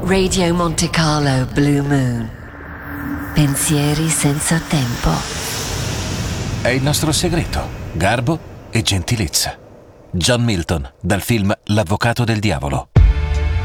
Radio Monte Carlo Blue Moon. Pensieri senza tempo. È il nostro segreto, garbo e gentilezza. John Milton, dal film L'avvocato del diavolo.